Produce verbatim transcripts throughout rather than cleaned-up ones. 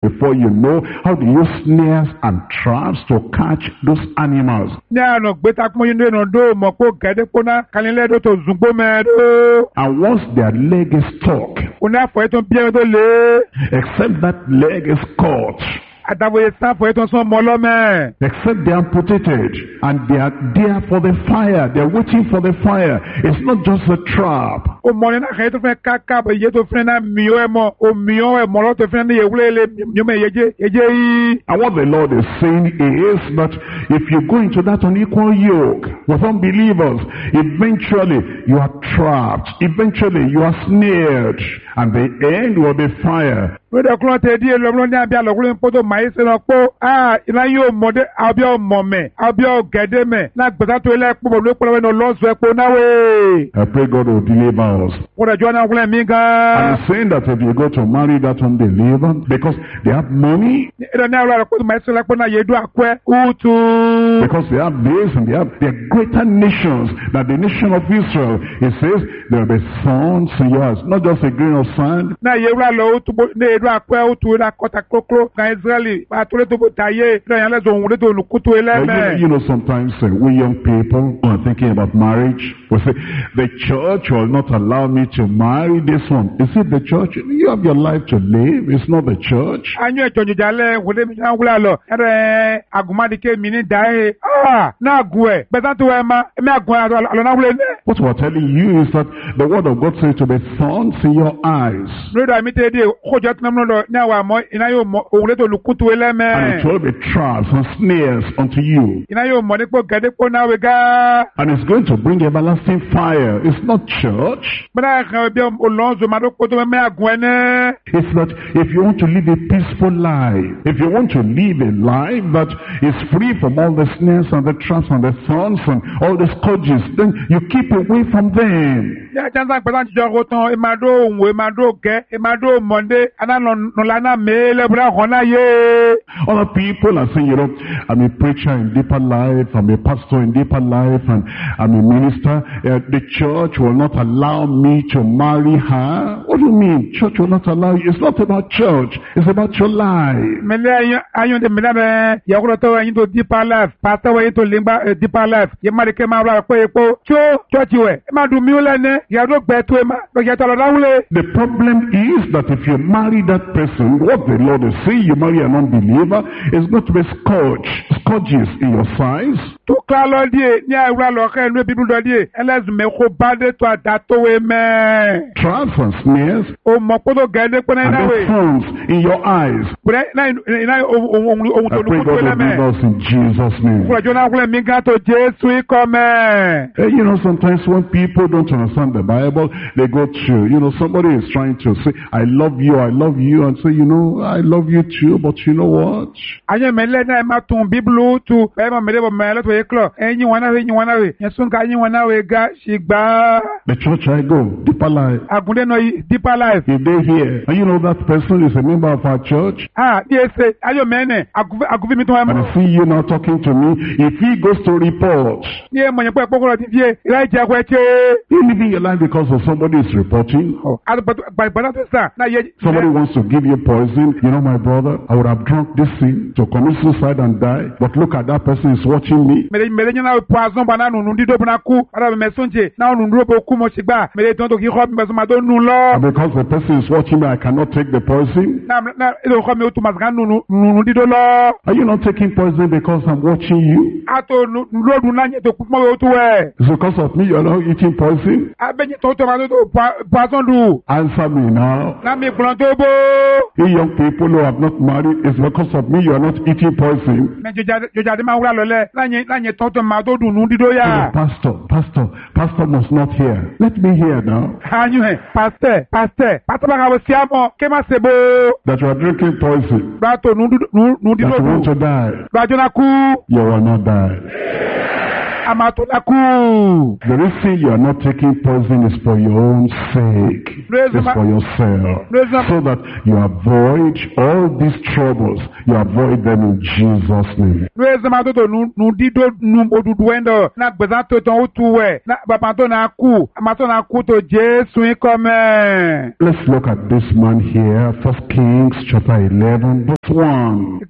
Before you know, how do you snares and traps to catch those animals? And once their leg is stuck, except that leg is caught, except they are amputated and they are there for the fire, they are waiting for the fire. It's not just a trap. And what the Lord is saying is that if you go into that unequal yoke with unbelievers, eventually you are trapped, eventually you are snared, and the end will be fire. And he I pray God will deliver us. And he's saying that if you go to marry that unbeliever, because they have money, because they have this and they have they are greater nations than the nation of Israel, it says there will be sons in yours, not just a grain of sand. You know, sometimes uh, we young people are thinking about marriage. We say, the church will not allow me to marry this one. Is it the church? You have your life to live. It's not the church. What we're telling you is that the word of God says to be thorns in your eyes. And it will be traps and snares unto you. And it's going to bring everlasting fire. It's not church. It's that if you want to live a peaceful life, if you want to live a life that is free from all the snares and the traps and the thorns and all the scourges, then you keep away from them. Other people are saying, you know, I'm a preacher in deeper life, I'm a pastor in deeper life, and I'm a minister. Uh, the church will not allow me to marry her. What do you mean? Church will not allow you? It's not about church. It's about your life. Deeper life, pastor way to limba deeper life. You marry came out like church way. The problem is that if you marry that person, what the Lord is saying, you marry an unbeliever, is going to be scourge, scourges in your sides. Traps and snares, and the thorns in your eyes. I pray God will give us in Jesus' name. Hey, you know, sometimes when people don't understand the Bible, they go to, you know, somebody is trying to say, I love you, I love you, and say, you know, I love you too, but you know what? The church I go, Deeper Life. Deeper Life. If they hear, and you know that person is a member of our church, and I see you now talking to me, if he goes to report, you're living your life because of somebody is reporting. Somebody wants to give you poison. You know, my brother, I would have drunk this thing to commit suicide and die, but look at that person is watching me. And because the person is watching me, I cannot take the poison. Are you not taking poison because I'm watching you? It's because of me you're not eating poison? Answer me now. You young people who have not married, it's because of me you are not eating poison. Pastor, pastor, pastor must not hear. Let me hear now. Pastor, pastor, that you are drinking poison. That you want to die. You will not die. The reason you are not taking poison is for your own sake. It's for yourself. So that you avoid all these troubles. You avoid them in Jesus' name. Let's look at this man here. First Kings chapter eleven verse one.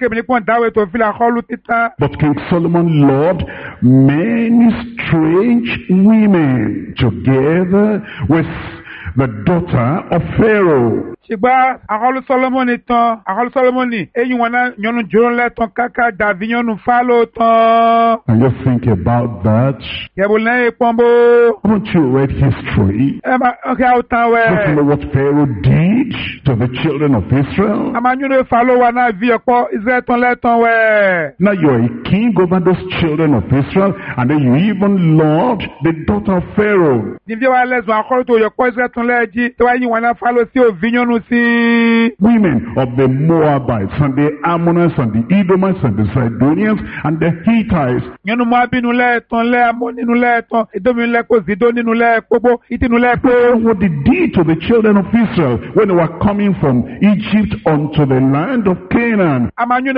But King Solomon loved many strange women together with the daughter of Pharaoh. Ṣùgbọ́n àkọlù Solomoni tán, àkọlù Solomoni, eyín wọn náà yọnu jòrò lẹ́tàn káká dàbí yọnu fáló tán. And just think about that. Yẹ̀bù lẹ́yìn pọ́nbó. Haven't you read history? Ẹ máa ń kí àwọn tán wẹ̀. Don't you know what Pharaoh did to the children of Israel? A máa ń yọnu fáló wa náà vi ọ̀pọ̀ Israel tán lẹ́tàn wẹ̀. Now you are a king over those children of Israel, and then you even loved the daughter of Pharaoh. Níbi wa lẹ́sùn àkọlù tó yọ̀pọ̀ Israel tán lẹ́ẹ̀jì, tí wàá yín wọn náà fáló sí òvi yọnu. Women of the Moabites and the Ammonites and the Edomites and the Sidonians and the Hittites. What they did to the children of Israel when they were coming from Egypt unto the land of Canaan.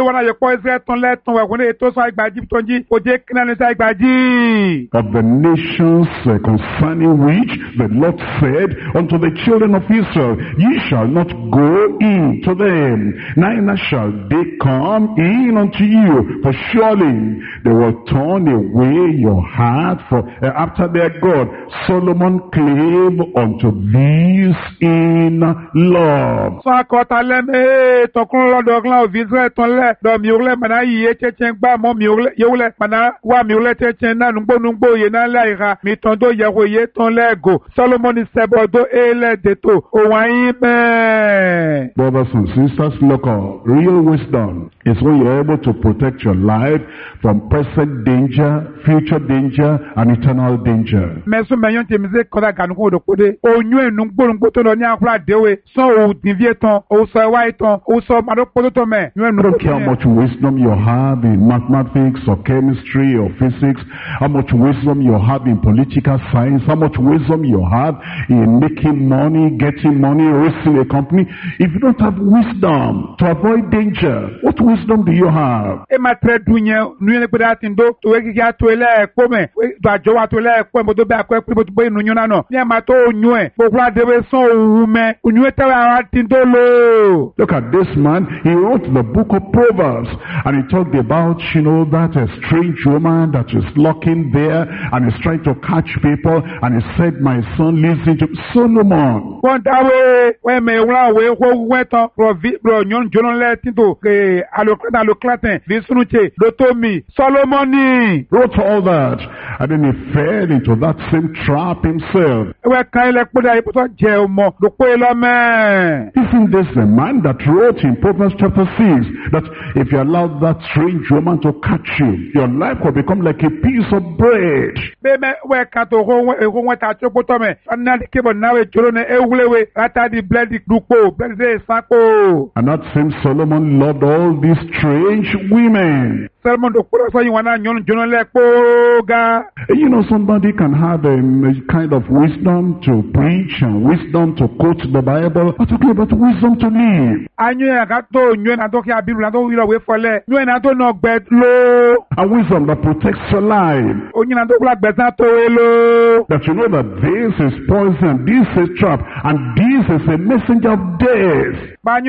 Of the nations uh, concerning which the Lord said unto the children of Israel, ye shall not go in to them, neither shall they come in unto you, for surely they will turn away your heart for, uh, after their God. Solomon clave unto these in love. Brothers and sisters, look up. Real wisdom is when you're able to protect your life from present danger, future danger, and eternal danger. I don't care how much wisdom you have in mathematics or chemistry or physics, how much wisdom you have in political science, how much wisdom you have in making money, getting money, raising a company. If you don't have wisdom to avoid danger, what wisdom do you have? Look at this man. He wrote the book of Proverbs, and he talked about, you know, that a strange woman that is lurking there and is trying to catch people, and he said, my son, listen to Solomon. Solomon wrote all that, and then he fell into that same trap himself. Isn't this the man that wrote in Proverbs chapter six that if you allow that strange woman to catch you, your life will become like a piece of bread? And that same Solomon loved all these strange women. You know, somebody can have a, a kind of wisdom to preach and wisdom to quote the Bible. I'm talking about wisdom to live. And wisdom that protects your life. That you know that this is poison, this is trap, and this is a messenger of death. And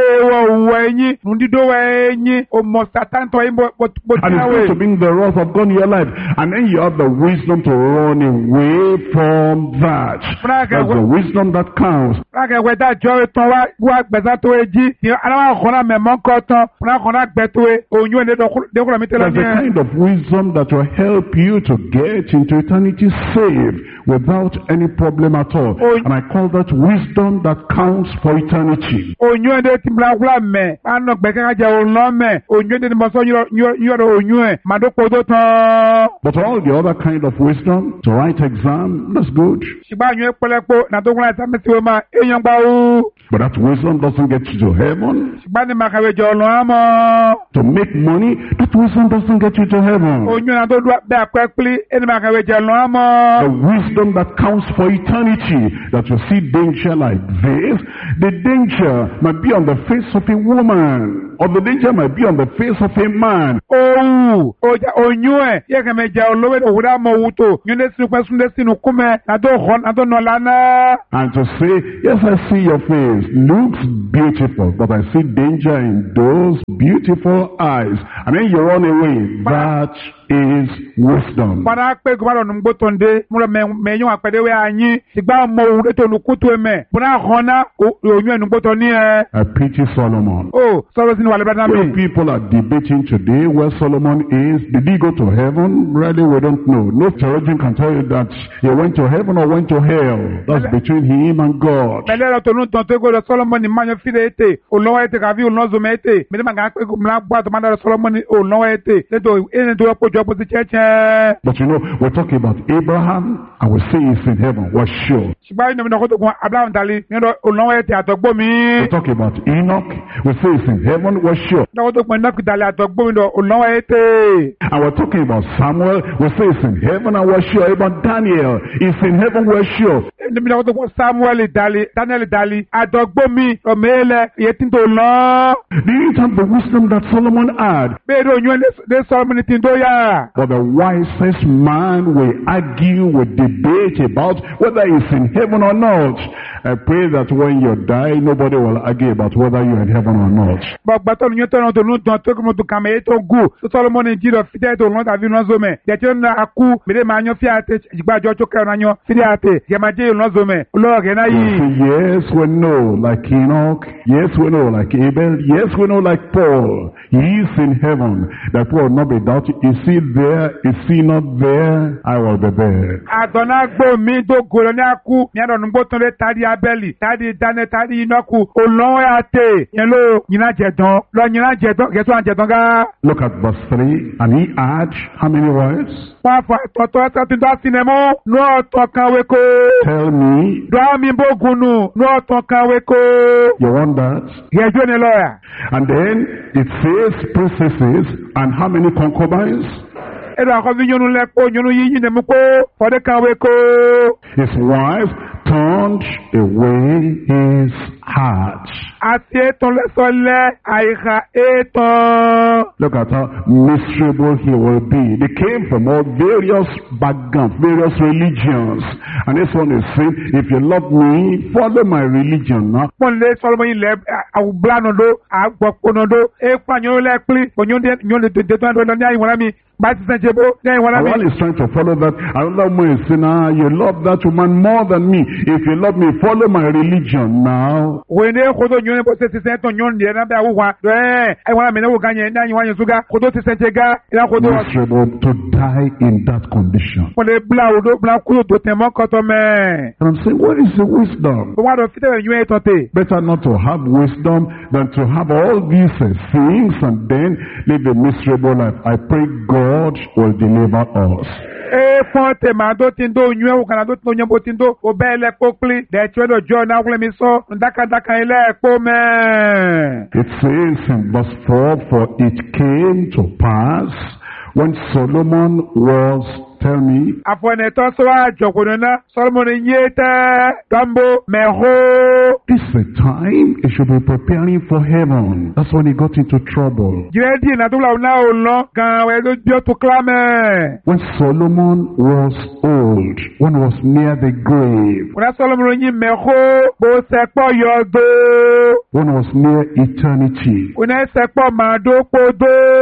it's going to bring the wrath of God in your life. And then you have the wisdom to run away from that. That's the wisdom that counts. There's the kind of wisdom that will help you to get into eternity safe. without any problem at all. Oh. And I call that wisdom that counts for eternity. Onyo de timbla kula me. Ano gbeka ja onlo me. Onyo de mo so yo yo do onyo e. Ma do podo tan. But all the other kind of wisdom, to write exam, that's good. Shiba onyo pelepo na do kula ta me ti o ma eyan gba o. But that wisdom doesn't get you to heaven. Shiba ni makawe jo lo amo. To make money, that wisdom doesn't get you to heaven. Onyo na do do be apekli eni makawe jo lo The amo. wisdom that counts for eternity, that you see danger like this, the danger might be on the face of a woman, or the danger might be on the face of a man. Oh, oja onyo e. Ye ka me ja olowe do huda mo wuto. Nyone sinu kwa sunde sinu kume na do hon na do no lana. And to say, yes, I see your face, looks beautiful, but I see danger in those beautiful eyes. And then you run away. That is wisdom. Para pe gwa no ngbotonde, mo me me yon apede we anyi. Sigba mo wude to nu kutu eme. Puna hona onyo enu gbotoni e. I pity Solomon. Oh, so sinu wale brada When me. people are debating today where Solomon is, did he go to heaven? Really, we don't know. No theologian can tell you that he went to heaven or went to hell. That's between him and God. Mele lo tonu ton te go de Solomon ni manyo fide ete. Olonwa ete ka vi olonzo me ete. Mele manga pe go mla gba to manda Solomon olonwa ete. Le to ene to po jo po ti cheche. But you know, we're talking about Abraham, and we say he's in heaven. We're sure. Shigba ni no ko to gun Abraham dali. Ni do olonwa ete atogbo mi. We're talking about Enoch. We say he's in heaven. We're sure. No to gun nak dali atogbo mi do olonwa ete. And we're talking about Samuel. We say he's in heaven, and we're sure. About Daniel, he's in heaven. We're sure. Ni mi no to gun Samuel dali, Daniel dali atogbo mi o mele yetin to lo. They didn't have the wisdom that Solomon had. Be do onyo de Solomon tin do ya. But the wisest man will argue, will debate about whether he's in heaven or not. I pray that when you die, nobody will argue about whether you're in heaven or not. But but on you turn to no to to come to come e to go. So Solomon in jiro fite to no ta vi no zo me. Je ti na aku me de ma yan fi ate igba jo to ke na yan fi ate. Je ma je no zo me. Lo ge na yi. Yes, we know like Enoch. Yes, we know like Abel. Yes, we know like Paul. He is in heaven. That will not be doubted. Is he there? Is he not there? I will be there. Adona gbo mi do go ni aku. Ni adon gbo ton le tadi Abeli, tadi Dane, tadi Inoku. Olon ate. Yen lo nyina jedon. Lo nyina jedon. Geso an jedon ga. Look at verse three. And he had how many words? Wa fa to to to tin do sinemo. No to kan we ko. Tell me. Do mi bo gunu. No to kan we ko. You want that? Gejo ni lawyer. And then it says princesses and how many concubines? Edo akobi nyonu lepo nyonu yiyi ne muko fode kanwe ko. His wife turned away his heart. Ati eton lesole aiha eton. Look at how miserable he will be. They came from all various backgrounds, various religions. And this one is saying, if you love me, follow my religion. Now, Mon le solomon ile awublano do agbopono do e pa nyonu le pli onyon de nyonu de de to do ni ayi wona mi. But one is trying to follow that. Another one is saying, ah, you love that woman more than me. If you love me, follow my religion now. Miserable to die in that condition. And I'm saying, what is the wisdom? Better not to have wisdom than to have all these uh, things and then live a miserable life. I pray God God will deliver us. E fonte mando tindo nywe ukana do nyambo tindo obele kokli de twedo jo na wule mi so ndaka ndaka ile ekpo me. It says in verse four, for it came to pass when Solomon was, tell me. Afone to so ajokono na Solomon yete gambo meho. This is the time he should be preparing for heaven. That's when he got into trouble. Jiredi na dula na olon kan we do bio to clame. When Solomon was old, when he was near the grave. When Solomon yin meho bo se po yodo. When he was near eternity. When se po mado podo.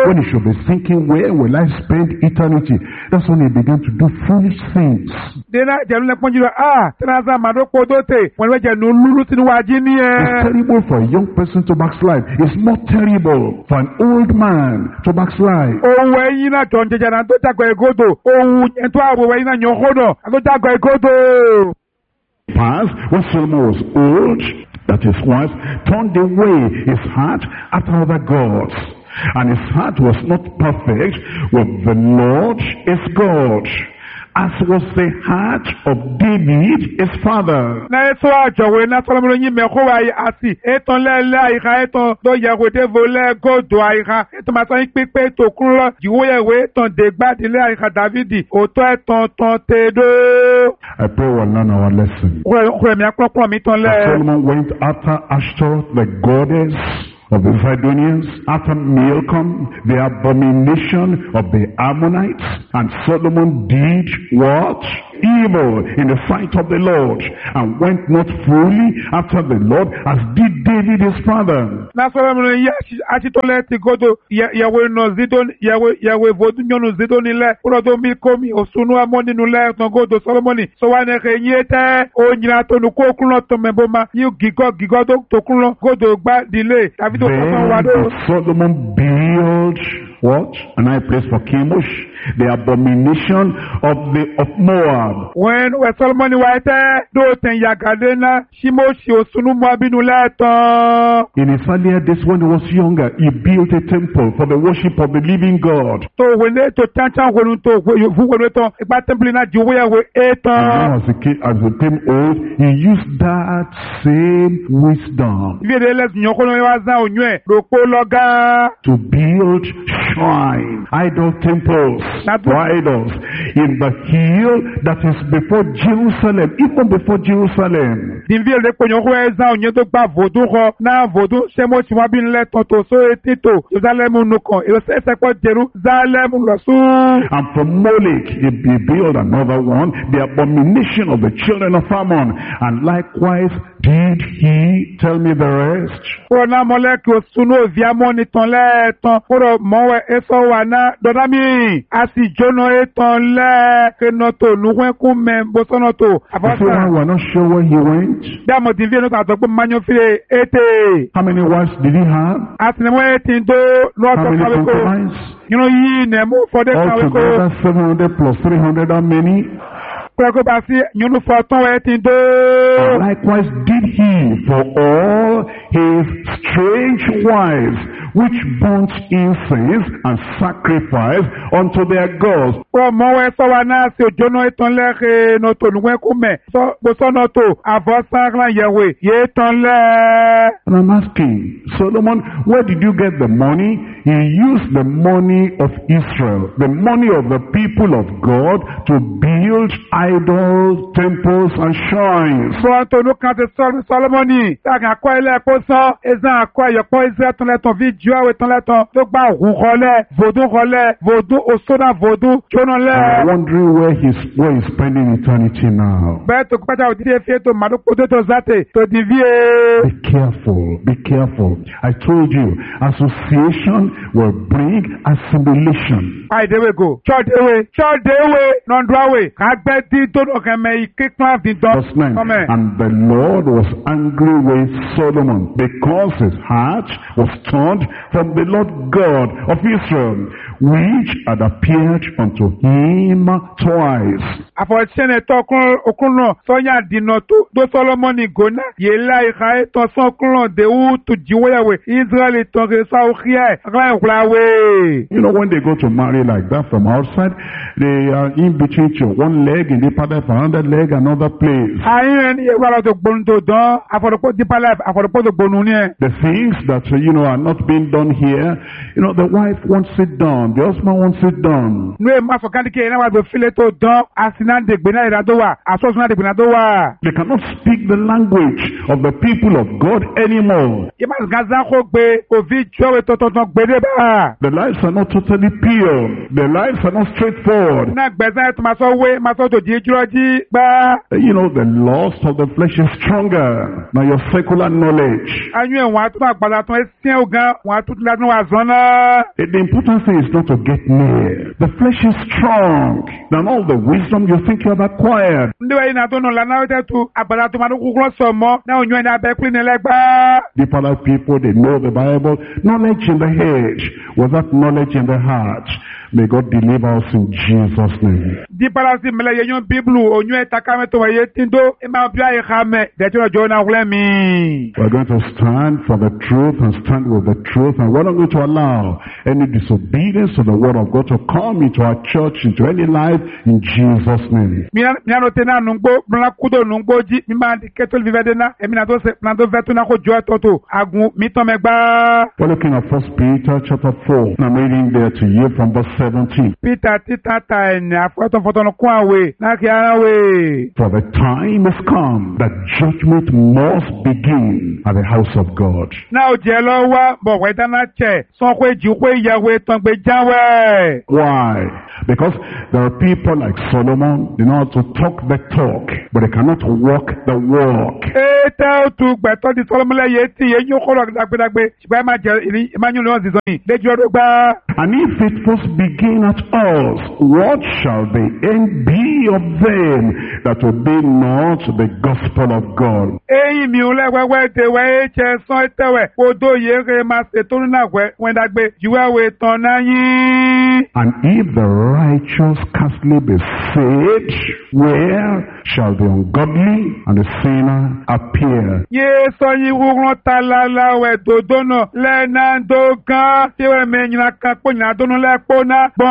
when he should be thinking, where will I spend eternity? That's when he began to do foolish things. Dena jẹnu lẹ pọ́njú lọ, ah, tẹ́lá màdó kpọ́dọ̀ tè, wọ́n lè jẹ́ nu lulu sínú wájú ni It's ẹ̀. terrible for a young person to backslide. It's more terrible for an old man to backslide. Ohun ẹyin náà jọ̀ ń jẹjẹrẹ náà tó jágọ̀ ẹ̀gọ́dọ̀. Ohun ẹ̀tọ́ àbò ẹyin náà yàn kọ́dọ̀, àtó jágọ̀ ẹ̀gọ́dọ̀. Past, when Solomon was old, that his wife turned away his heart after other gods. And his heart was not perfect with the Lord his God, as was the heart of David his father. Na eso àjọwé na Solomon yin mẹ́kọ́ wa àti ètò lẹ́lẹ́ àyíká ètò tó yẹ̀wò dévo lẹ́gọ́dọ̀ àyíká ètò máa sọ yín pípé tó kún lọ jìwó yẹ̀wò ètò dègbàdìlé àyíká Dávidi òótọ́ ẹ̀tàn tán tèdó. I pray we'll learn our lesson. Kúrẹ̀ mi àpọ̀pọ̀ mi tán lẹ́. Solomon went after Ashtoreth, the goddess of the Sidonians, after Milcom, the abomination of the Ammonites, and Solomon did what? Evil in the sight of the Lord, and went not fully after the Lord, as did David his father. Na Solomon yẹ àtitọ́lẹ̀ ti gọ́dọ̀ yẹ̀wò iná zidon yẹ̀wò yẹ̀wò ìvòdú nyɔnu zidon lẹ̀ kúrọ̀dọ̀ mi kọ́mi òsùnú amọ́ nínú lẹ̀ tán gọ́dọ̀ Solomoni sọ̀wánẹ̀ kẹ́ yé tẹ́ ònyìnà tó nu kó kúnlọ̀ tó mẹ́bọ̀ ma yí gígọ́ gígọ́ tó kúnlọ̀ gọ́dọ̀ gbá dilé tàbí tó kọ́ wá dó. Then Solomon built what? An high place for Chemosh, the abomination of the of Moab. When we Solomon wa tẹ́ dó tẹ̀ yàgàdé ná Ṣímóṣì òsùnú Moabinu lẹ̀ tán. In his earlier days when he was younger, he built a temple for the worship of the living God. Tó wẹlé tó tẹ́ntẹ́n wẹlú tó fún wẹlú tán ìgbà tẹ́ḿpìlì náà jìwé yẹ̀wò é And tán. now as he came, as he became old, he used that same wisdom Ibi èdè lẹ́sìn yàn kó lóyún wá zan òyún ẹ̀ lóko lọ́gá. to build shrine, idol temples for idols in the hill that is before Jerusalem, even before Jerusalem. Dìbí èdè pé yàn kó ẹ̀ zan òyún tó gba vòdú họ náà vòdú Ṣẹ́móṣì wọn bí nílẹ̀ tán tó só etí tó Jerusalem nùkàn èrò sẹ́sẹ̀ pọ̀ Jerusalem lọ sún. And from Molech he he built another one, the abomination of the children of Ammon. And likewise did he. Tell me the rest. Kúrò náà mọ́lẹ́kì òsùnú òbí amọ́ni tán lẹ́ẹ̀tàn kúrò mọ́wẹ́ ẹ̀fọ́ wà náà dọ́dá mi. A sì jóná ẹ̀tàn lẹ́ẹ̀kẹ́nà tó nùwẹ́kùn mẹ́ bọ́sọ́nà tó. The children were not sure where he went. Bí a mọ̀ tí n fi ẹnu kan àtọ́gbọ́n máa ń yọ fílẹ̀ ètè. How many wives did he have? A sì ní wọ́n ètì tó How lọ́ọ̀tọ̀ many kàwékò. concubines? Yìnyín yìí nẹ̀ mú fọdé kàwékò. Altogether seven hundred plus three hundred, how many? Kúrẹ́kọ́ bá sí yìnyín fọ tán wọ́n ètì tó. Likewise did he for all his strange wives, which burnt incense and sacrifice unto their gods. Kúrò mọ́wẹ́ sọ́wọ́ náà sí òjóná ìtàn lẹ́ẹ̀kẹ́ nà tó nùwẹ́kùn mẹ́ bọ́sọ́nà tó àfọ́sáńgá yẹ̀wé yé tán lẹ́ẹ̀. And I'm asking, Solomon, where did you get the money? He used the money of Israel, the money of the people of God, to build idols, temples, and shrines. Sọ́wọ́n tó nù kan ti sọ́ọ́ Sọ́lọ́mọ́nì táàgì àkọ́ ilé ẹ̀kọ́ sán ẹ̀zán àkọ́ ẹ̀yọ̀pọ̀ Israel tán lẹ́tàn fi ju àwẹ̀ tán lẹ́tàn tó gbà òhun kọ́lẹ̀ vòdún kọ́lẹ̀ vòdún òṣónà vòdún jóná And lẹ́. I'm wondering where he's, where he's spending eternity now. Bẹ́ẹ̀ tó pẹ́tà òdìdí efi ètò màdókòtò tó zàtè tó di vie. Be careful, be careful. I told you, association will bring assimilation. Àìdéwégo ṣọ́ọ̀déwé ṣọ́ọ̀déwé nọ̀ndúráwé kàgbẹ́ dín tó ọ̀kẹ́mẹ́ ìkékun àfihàn. Verse nine. And the Lord was angry with Solomon because his heart was turned from the Lord God of Israel, which had appeared unto him twice. Àfọ̀ṣẹ́nẹ̀ tó okun náà sọ́yà dìnnà tó dó Sọ́lọ́mọ́nì gònà yèlá ìka ètò sọ́kùnrán dèwú tó jíwéyàwó Israẹli tó kiri sáwùkíyà ọ̀gbọ́n ìkúláwé. You know, when they go to marry like that from outside, they are in between to one leg in the pattern for another leg, another place. Àyìn ẹni yẹ wàrà tó gbónú tó dán àfọ̀dọ̀pọ̀ dípà láì àfọ̀dọ̀pọ̀ tó gbónú ní ẹ̀. The things that, uh, you know, are not being done here, you know, the wife won't sit down done. The husband wants it done. Nwe maso kandike ina wa do file to don asinande gbe na ira do wa aso sunade gbe na do wa. They cannot speak the language of the people of God anymore. Ye mas gaza ko gbe ovi jowe to to to gbe de ba. The lives are not totally pure. Their lives are not straightforward. Na gbeza to maso we maso to di juroji ba. You know, the lust of the flesh is stronger than your secular knowledge. Anyu e wa to agbala to esin ogan wa to la no wa zona. The important thing is not to get near. The flesh is strong than all the wisdom you think you have acquired. Ndewe ina to no la na we tu agbala to ma no kukuro so mo na onyu ina be pli ni legba. Deep other people, they know the Bible. Knowledge in the head without knowledge in the heart. May God deliver us in Jesus' name. Dipala si mele ye yon Biblu onyu e takame to ye tindo e ma bia e khame de to jo na ulemi. We're going to stand for the truth and stand with the truth, and we're not going to allow any disobedience to the word of God to come into our church, into any life, in Jesus' name. Mi mi ano tena nungbo bla kudo nungbo ji mi ma di ketol vivede na e mi na do se na do vetu na ko jo toto agun mi to megba. We're looking at First Peter chapter four. I'm reading there to you from verse seventeen. Peter titata en afoto foto no kwa we na ki ara we. For the time has come that judgment must begin at the house of God. Na o je lo wa bo we dana che so kwe ji kwe ya we ton gbe janwe. Why? Because there are people like Solomon, they know how to talk the talk, but they cannot walk the walk. E ta o tu gbe to di Solomon le ye ti ye yo ko lo dagbe dagbe ba ma je ma nyu lo zizon yi de jo do gba. And if it first begin at us, what shall the end be of them that obey not the gospel of God? Eyin mi o le wewe te we che so tewe odo ye re ma se to na we wen dagbe juwe we ton na yin. And if the righteous scarcely be saved, where shall the ungodly and the sinner appear? Ye so yi wurun talala we dodo no le na do kan ti we me nyina kan po nyina do no le po na I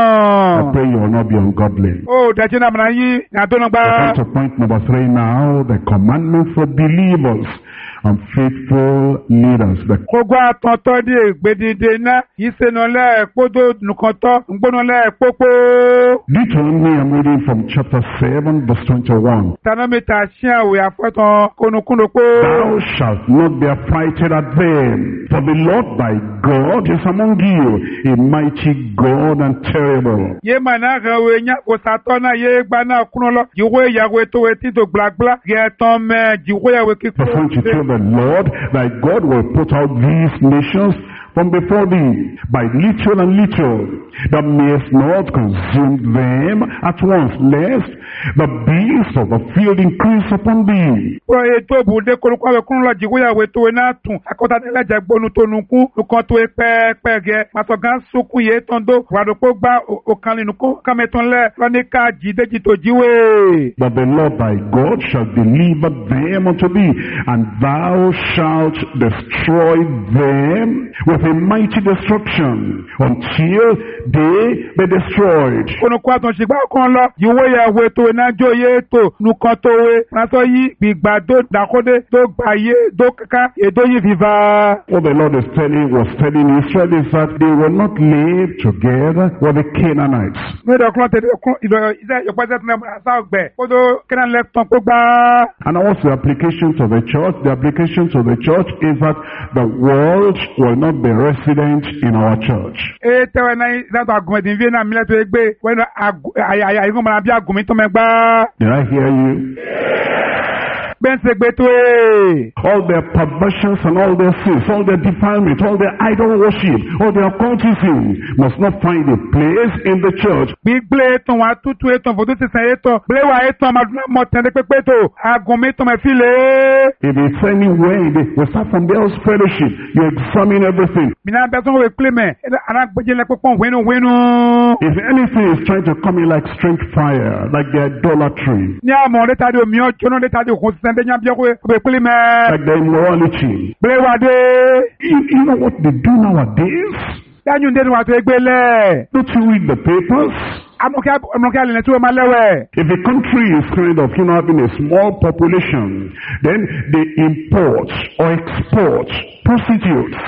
bon. pray you will not be ungodly. Oh, da jina mna yi na do no We come gba. to point number three now, the commandment for believers and faithful leaders. The Kogo atonto di egbedide na ise no le podo nukonto ngbono le popo. Deuteronomy, I'm reading from chapter seven, verse twenty-one. Tanomita shia we afoton konukuno ko. Thou shalt not be affrighted at them, for the Lord thy God is among you, a mighty God and terrible. Ye mana rewe nya osatona ye gba na kuno lo jiwe ya we to we ti to gbagba ge ton me jiwe ya we ki Verse twenty-two, the Lord thy God will put out these nations from before thee by little and little, thou mayest not consume them at once, lest the beasts of the field increase upon thee. Pro e to bu de kono kwa we kuno lo jiwe ya we to we na tun akota de la jagbonu to nuku nkan to e pe pe ge maso gan suku ye tondo wado ko gba o kan le nuku kameton le lo ni ka jide ji to jiwe. But the Lord thy God shall deliver them unto thee, and thou shalt destroy them with a mighty destruction until they be destroyed. Kono kwa ton shigba kon lo jiwe ya we to na jo ye to nukan to we maso yi gbigba do dakode do gba ye do kaka e do yi viva. What the Lord is telling was telling Israel is that they will not live together with the Canaanites. Me do klon te kon ilo ise yo pese tna sa ogbe o do kenan le ton ko gba. And what's the application to the church? The application to the church is that the world will not be resident in our church. E tewe na that argument in Vienna mi le to egbe when ay ay ay ko ma bi argument to me gba. Did I hear you? Ben se gbe to e. All their perversions and all their sins, all their defilement, all their idol worship, all their occultism must not find a place in the church. Gbigble ton wa tutu e ton fodo se se e ton ble wa e ton ma mo tende pepe to argument to me file. If it's anywhere, they will start from the house fellowship. You examine everything. Mi na person we claim ana gbeje le popon wenu wenu. If anything is trying to come in like strange fire, like the idolatry, Ni amon le tade o mi o jono le tade o kon sende nya bi ko we claim. like the immorality, Ble wa de. you, you know what they do nowadays? Danyu ndenu wa to egbele. Don't you read the papers? Amoke amoke ale ne tu ma lewe. If a country is kind of, you know, having a small population, then they import or export prostitutes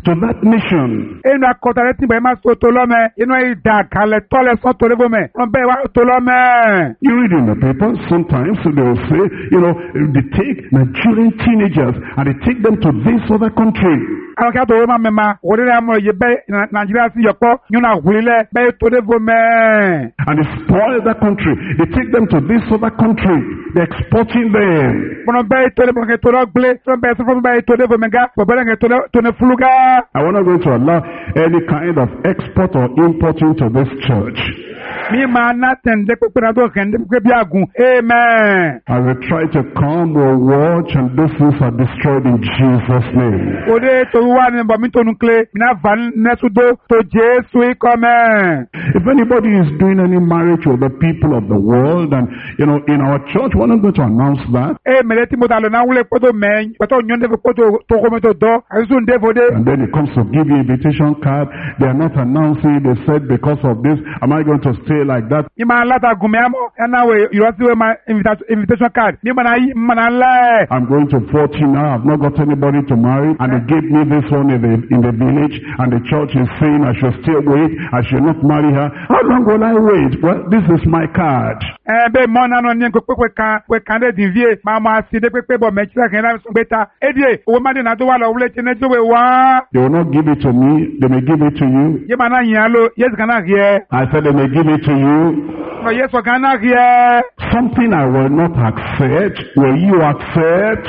to that nation. Enu akọta rẹ ti bẹ̀rẹ̀ máa so tó lọ́mẹ. Inú ìdá kalẹ̀ tọ́lẹ̀ sọ tó lébò mẹ́. Wọ́n bẹ̀rẹ̀ wá tó lọ́mẹ. You read in the paper, sometimes they will say, you know, they take Nigerian teenagers and they take them to this other country. Àwọn kí á tó wọ́n máa mẹ́ma. Òde rẹ̀ amọ̀ yìí bẹ́ẹ̀ Nàìjíríà sí yọ̀pọ̀. Yún àwílẹ̀ bẹ́ẹ̀ tó lébò mẹ́. And they spoil that country. They take them to this other country. They're exporting them. Bọ́nà bẹ́ẹ̀ tó lébò kẹ́ tó lọ gbélé. Fúnra bẹ́ẹ̀ sọ́fún bẹ́ẹ̀ tó lébò mẹ́ga. Bọ̀bẹ́rẹ́ kẹ́ tó ní fúlùgá. I want not going to allow any kind of export or importing to this church. Mi máa ná tẹ̀ǹdé pípẹ́ náà tó kẹ̀ǹdé pípẹ́ bí àgùn. Amen. I will try to come, will watch, and those things are destroyed in Jesus' name. Òde tó wá ní bọ̀mí tó nùkúlé. Mi náà fà nẹ́sùdó tó Jésù ikọ̀ mẹ́. If anybody is doing any marriage with the people of the world, and you know, in our church, we're not going to announce that. Ẹ mẹ̀lẹ́ tí mo ta lọ náà wúlé pọ́tò mẹ́yìn. Pọ́tò yọ̀n dé pọ́tò tó kọ́ mi tó dọ́. Àyùsùn dé fòdé. And then it comes to give you invitation card. They are not announcing. They said because of this, am I going to stay like that? Ìmọ̀ alátagun mi àmọ́ ẹ̀ná wẹ̀ ìrọsíwẹ̀ ma invitation card. Ní ìmọ̀ náà yí ìmọ̀ náà lẹ̀. I'm going to forty now. I've not got anybody to marry. And they gave me this one in the, in the village. And the church is saying I should still wait. I should not marry her. How long will I wait? Well, this is my card. Ẹ bẹ́ẹ̀ mọ́ náà ní pépé kan pé kan dé dìvíye máa máa sí dé pépé bọ̀ mẹ́tíra kìí náà gbé ta. Édìé owó má dènà tó wà lọ wúlé tí ní tó wé wá. They will not give it to me. They may give it to you. Yé máa náà yìn án ló Yéésù kan náà rí ẹ. I said they may give it to you. Ọ̀rọ̀ Yéésù kan náà rí ẹ. Something I will not accept. Will you accept?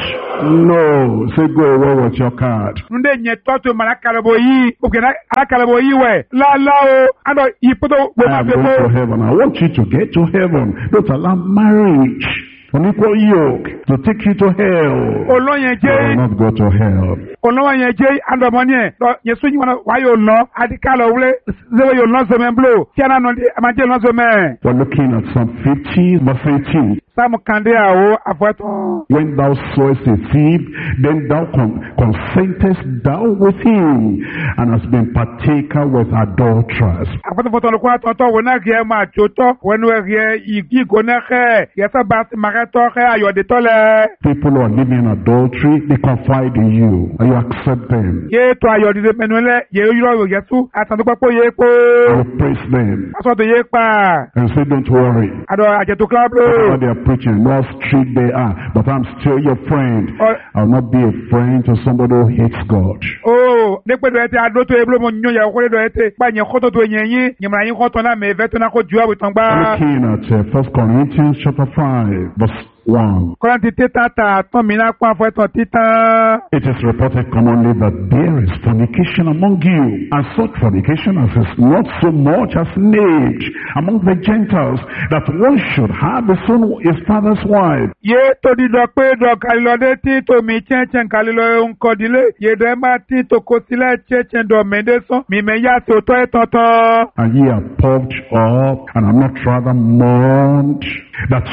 No. Say go away with your card. Nde nye tọ́tù mọ̀ alákàlẹ̀bọ̀ yìí. Òkè alákàlẹ̀bọ̀ yìí wẹ̀. Láàlá o. Àdọ̀ ìpótò wẹ̀ I máa am fi going kó. to heaven. I want you to get to heaven. Don't allow marriage, unequal yoke, to take you to hell. Olóyè You will jẹ́. not go to hell. Olóyè jẹ́ àdọ̀mọ́ ni ẹ̀. Yẹ̀sùn yìí wọn wá yóò lọ. Adìkálọ̀ wúlé. Zéwé yóò lọ sọmẹ́ bló. Tí a náà nọ àmàjẹ́ lọ sọmẹ́. We're looking at Psalm fifty, verse eighteen. Sáàmù kàndé àwọ̀ àfọ̀tán. When thou sawest a thief, then thou con- consentest thou with him, and hast been partaker with adulterers. Àfọ̀tán ló kó àtọ̀tọ̀ wọn náà kì í máa tó tọ́. Wọn náà kì í ìgí ìgò náà kẹ́. Yẹ̀sà bá ti màkà tọ́ kẹ́ àyọ̀dé tọ́lẹ̀. People who are living in adultery, they confide in you, and you accept them. Yé tó ayọ̀dé mẹ́nu lẹ̀. Yé yúrọ̀ yẹ̀sù. Àtàndókòpọ̀ yé kó. I will praise them Àsọ̀tò yé pa. and say, don't worry. Àdọ̀ àjẹtò kíláàbù. Whatever they are preaching, what street they are, but I'm still your friend. Oh. I'll not be a friend to somebody who hates God. Oh, nípa ìdọ̀ ẹ̀tẹ̀ àdó tó ebúlé mo yún yàwó kólé dọ̀ ẹ̀tẹ̀. Bá yẹn kótó tó yẹn yín. Yẹ̀mọ̀ràn yín kótó náà mẹ́fẹ́ tó náà kó ju àwòtán gbá. Looking at uh, First Corinthians chapter five, verse one. Kọ́lántì títà tà tán mi náà pọ́n àfọ̀tàn títàn. It is reported commonly that there is fornication among you, and such fornication as is not so much as named among the Gentiles, that one should have his own his father's wife. Yé tó dídọ̀ pé dọ̀ kàlílọ́dé tí tòmí chẹ́chẹ́n kàlílọ́ nkọ́dílé. Yé dọ̀ ẹ́ máa tí tòkó sílẹ̀ chẹ́chẹ́n dọ̀ mẹ́dẹ́sán. Mímẹ́ yá sí òtọ́ ẹ̀ tọ̀tọ̀. And ye are puffed up, and I'm not rather mourned, that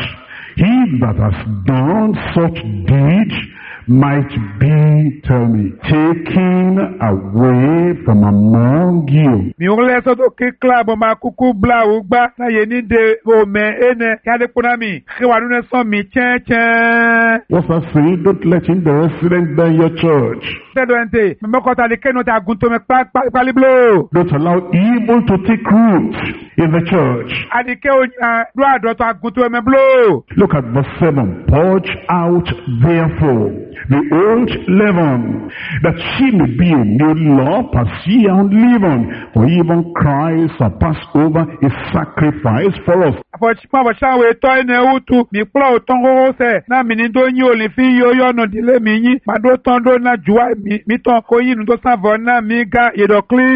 he that has done such deed might be, tell me, taken away from among you. Mi ò lè sọ́dọ̀ kí kílàbù máa kúkú bláwù gbá láyé ní de òmẹ ẹnẹ yáde kúnná mi kí wàá dúnú sàn mi chẹ́chẹ́. What's that saying? Don't let him be resident there in your church. Tẹ́lẹ̀ ẹ̀ ń tè mímọ́kọ́ta lè kẹ́nu tí a gùn tó mi pálíblò. Don't allow evil to take root in the church. Àdìkẹ́ òyìnbó dúró àdọ́tọ̀ àgùn tó mi blò. Look at verse seven. Purge out therefore the old leaven, that she may be a new lump as ye are unleavened. For even Christ hath passed over a sacrifice for us. Àfọ̀chípọ̀ àfọ̀ṣáwò ètò ẹ̀nà ẹ̀wùtù mi púlọ̀ òtán kókó sẹ̀ náà mi ní tó yín ò lè fi yí oyún ọ̀nà ìdílé mi yín. Màdó tán dó náà jùwá mi tán kó yín nu tó sàvọ̀ náà mi ga ìdọ̀kílì.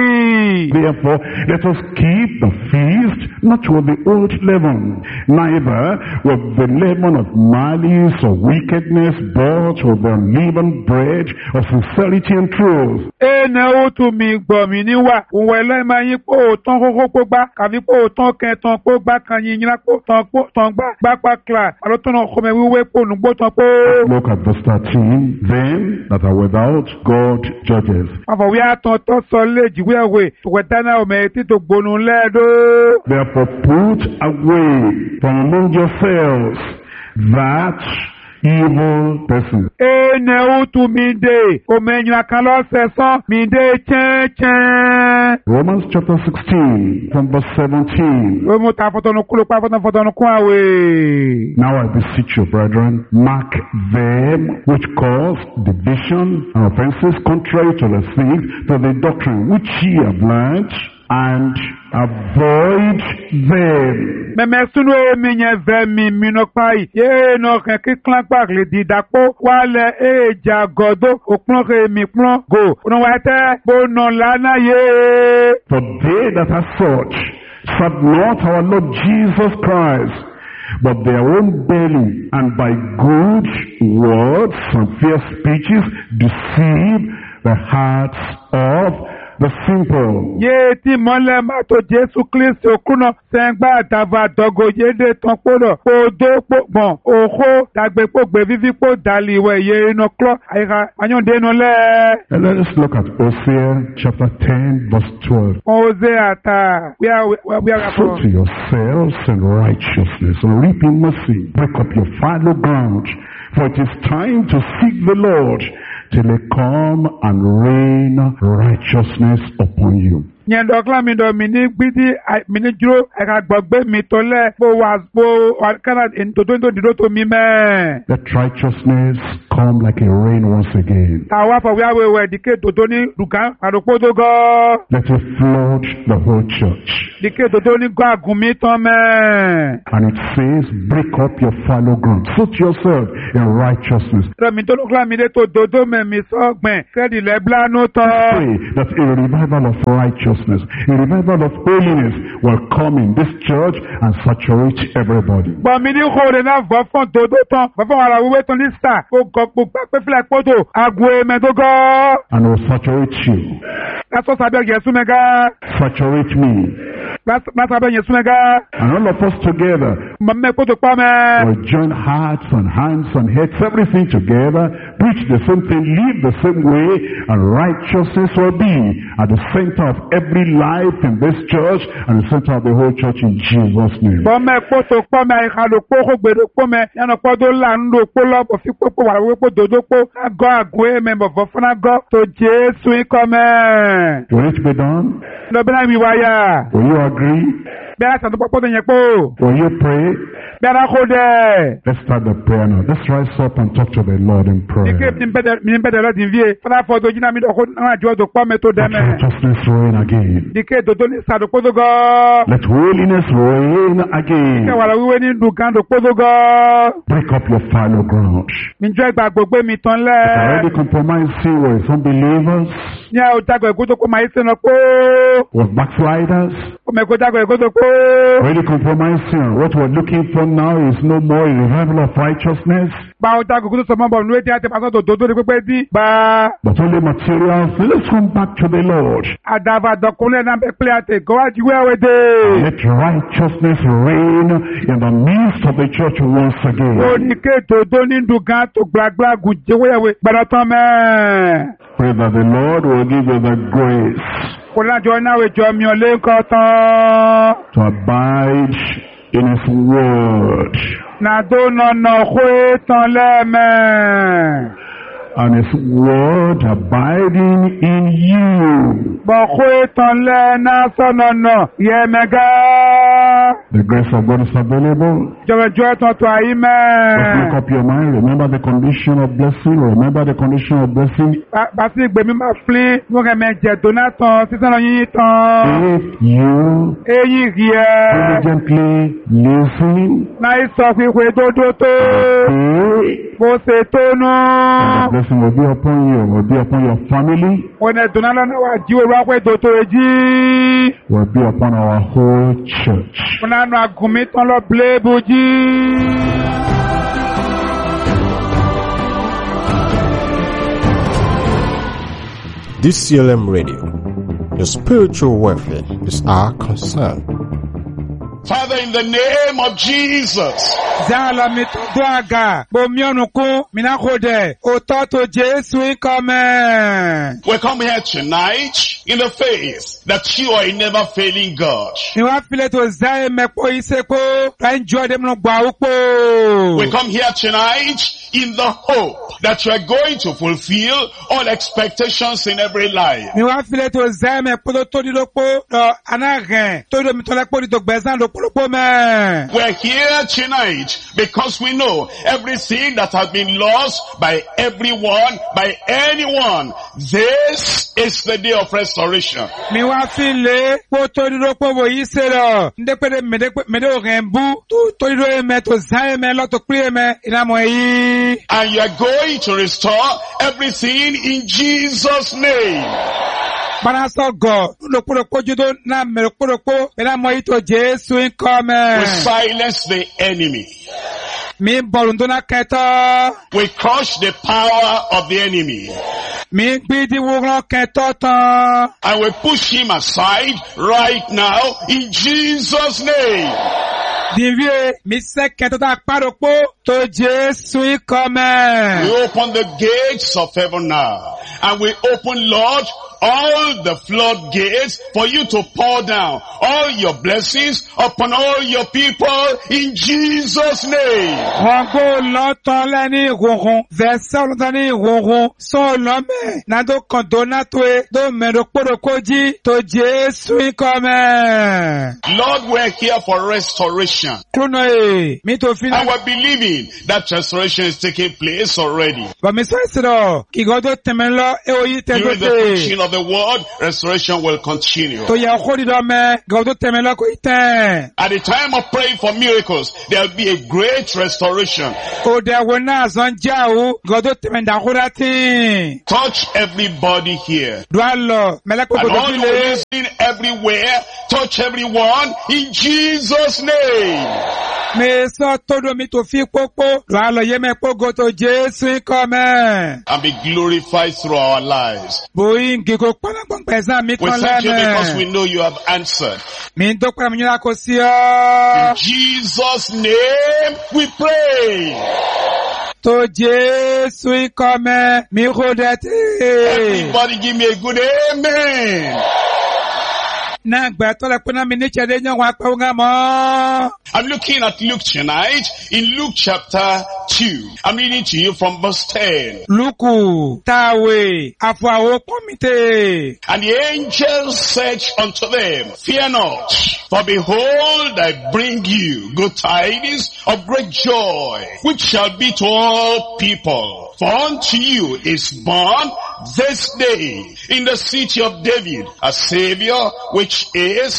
Therefore, let us keep the feast not with the old leaven, neither with the leaven of malice or wickedness, but with the unleavened bread of sincerity and truth. Ẹ̀nà ẹ̀wùtù mi gbọ̀ mí níwà. Òun ẹ̀lẹ́ máa yín pé òótán kókó pé gbá. Kàbí pé òótán kẹtàn pé gbá kan yín yín lápò tán pé tán gbá gbá pàkìlà. Àlọ́ náà kọ́mẹ wíwé pé ònùgbò tán pé. Look at verse thirteen. Them that are without, God judges. Àfọ̀wé àtàn tó sọ lé jìwé ẹ̀wé. Tòwẹ̀tánà ọmọ etí tó gbónú lẹ́ẹ̀dọ́. Therefore put away from among yourselves that evil person. Ene utu minde. Omenyo akalo sesan. Minde chen chen. Romans chapter sixteen from verse seventeen. Omo ta fotono kulo pa fotono fotono kwawe. Now I beseech you, brethren, mark them which cause division and offenses contrary to the faith, to the doctrine which ye have learned, and avoid them. Meme sunu e minye vemi minopai. Ye no ken ki klan pak le di dapo. Wale e jagodo. Oklon ke mi plon go. Uno wate bono lana ye. For they that are such serve not our Lord Jesus Christ, but their own belly, and by good words and fair speeches deceive the hearts of the simple. Ye ti mole ma to Jesu Kristi okuno sengba dava dogo yede ton polo odo pogbon oho dagbe pogbe vivi po dali we ye no klo ayika anyon de no le. And let us look at Hosea chapter ten verse twelve. Hosea ta we are we are Sow to yourselves in righteousness and reap in mercy. Break up your fallow ground, for it is time to seek the Lord till he come and rain righteousness upon you. Nyen dokla mi do mini gbidi mini juro eka gbogbe mi tole po was po kana in to to do to mi me. Let righteousness come like a rain once again. Tawa for we are we dike to to ni dukan adopo do go. Let it flood the whole church. Dike to to ni go agumi ton me. And it says, break up your fallow ground. Sow yourself in righteousness. Do mi to dokla mi de to do do me mi so gben kredi le bla no to. Pray that a revival of righteousness, a revival of holiness will come in this church and saturate everybody. But me ni khore na vo fon do do ton vo fon ara we ton lista o go po pe fle poto agwe me do go. And will saturate you. That's what sabe Yesu mega. Saturate me. That's that's sabe Yesu mega. And all of us together Me poto pa me. will join hearts and hands and heads, everything together, preach the same thing, live the same way, and righteousness will be at the center of every life in this church and the center of the whole church in Jesus' name. Bo me poto pa me ka do po ko gbe do po me yana po do la ndo po lo po fi po po wa we po do do po go agwe me bo fo na go to Jesu come. Will it be done? No be na mi waya. Will you agree? Be na san do po do yen po. Will you pray? Be na ko de. Let's start the prayer now. Let's rise up and talk to the Lord in prayer. Dike mi bede mi bede lo din vie. Fana fo do jina mi do ko na jo do po me to de Let me. righteousness reign again. Dike do do ni sa do po do go. Let holiness reign Ke again. wala wiwe ni du kan do po do go. Break up your fallow ground. Mi jo igba gbogbo mi ton le. Already compromising with unbelievers, Ni a o jago ego to ko ma ise no po. with backsliders. O me ko jago ego to po. Already compromising. What we're looking for now is no more a revival of righteousness, Ba o jago ego to so mo bo nu e ti ate pa so do do do pe di. Ba but only material. Let's come back to the Lord. adava dokunle na be ple ate go wa jiwe we de. Let righteousness reign in the midst of the church once O again. ni ke to do ni du kan to gbagba gu jewe we gbara tan me. Pray that the Lord will give you the grace Ko na jo na we jo mi o le nkan tan. to abide in His word. Na do no no kwe tan le me. And His word abiding in you. Bo kwe tan le na so no no ye mega. The grace of God is available. Jo we jo tan to ayi Just me. make up your mind. Remember the condition of blessing. Remember the condition of blessing. Ba si gbe mi ma flin mo ke me je donatan sisan lo yin tan. If you Eyin rie. diligently listen, Na iso fi kwe do do to. pray, Mo se to the no. blessing will be upon you, will be upon your family, Mo ne donala na wa jiwe wa kwe do to eji. will be upon our whole church. Mo na nu agumi tan lo ble boji. D C L M Radio. Your spiritual welfare is our concern. Father, in the name of Jesus, Zala mi to do aga. Bo mi onu kun, mi na kode. Oto to Jesu come. we come here tonight in the faith that you are a never failing God. Ni wa file to zae me po ise po. Ra enjoy dem no gba upo. We come here tonight in the hope that you are going to fulfill all expectations in every life. Ni wa file to zae me po to di do po. Anagen. To do mi to la po di to gbezan do po po me. We're here tonight because we know everything that has been lost by everyone, by anyone. This is the day of restoration. Mi wa file po to di do po bo ise lo. Nde pe de me de me de o rembu. To to di do me to zae me lo to pray me ina mo yi. And you are going to restore everything in Jesus' name. Para so go, lo puro judo na me lo puro po, ina mo ito Jesu in come. We silence the enemy. Mi bolundona keto. We crush the power of the enemy. Mi gbidi wuro keto tan. And we push him aside right now in Jesus' name. Divie, mi se keto ta paropo to Jesu in come. We open the gates of heaven now. And we open, Lord, all the floodgates for you to pour down all your blessings upon all your people in Jesus' name. Wango loton leni ronron, versa loni ronron, so lome, na do kondona tue, do mero poro koji, to Jesu in come. Lord, we're here for restoration. Kuno e, mi to fina. And we're believing that restoration is taking place already. Ba mi so isiro, ki godo temelo e oyi During the tegote. preaching of the word, restoration will continue. To ya khodi do me, godo temelo ko iten. At the time of praying for miracles, there'll be a great restoration. O de wona zon jawu, godo temenda khurati. Touch everybody here. Do allo, mele ko And godo all who are file. listening everywhere, touch everyone in Jesus' name. Me so todo mi to fi popo, do allo ye me pogo to Jesu come. And be glorified through our lives. Boyin gigo pana gbon pesa mi We kan thank you because leme. we know you have answered. Mi do kwa mi la ko si In o. Jesus' name we pray. To Jesu come, mi rodete. Everybody give me a good amen. Na gba to le pena mi ni chede nyan wa pa nga mo. I'm looking at Luke tonight in Luke chapter two. I'm reading to you from verse ten. Luku tawe afọ awo komite. And the angel said unto them, fear not, for behold, I bring you good tidings of great joy, which shall be to all people. For unto you is born this day in the city of David a Savior, which is